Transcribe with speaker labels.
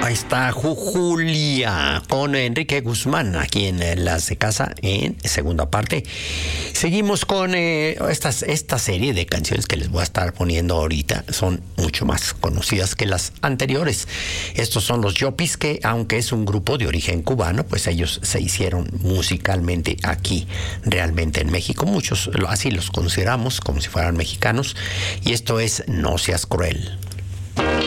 Speaker 1: Ahí está Julia con Enrique Guzmán aquí en Las de Casa en segunda parte. Seguimos con esta serie de canciones que les voy a estar poniendo ahorita. Son mucho más conocidas que las anteriores. Estos son los Yopis, que aunque es un grupo de origen cubano, pues ellos se hicieron musicalmente aquí, realmente en México. Muchos así los consideramos como si fueran mexicanos. Y esto es No Seas Cruel.